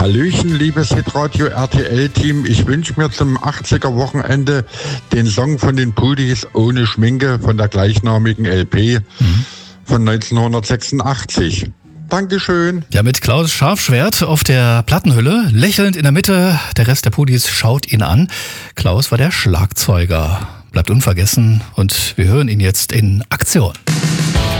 Hallöchen, liebes Hitradio RTL-Team. Ich wünsche mir zum 80er-Wochenende den Song von den Pudis Ohne Schminke von der gleichnamigen LP von 1986. Dankeschön. Ja, mit Klaus Scharfschwert auf der Plattenhülle, lächelnd in der Mitte, der Rest der Pudis schaut ihn an. Klaus war der Schlagzeuger. Bleibt unvergessen und wir hören ihn jetzt in Aktion.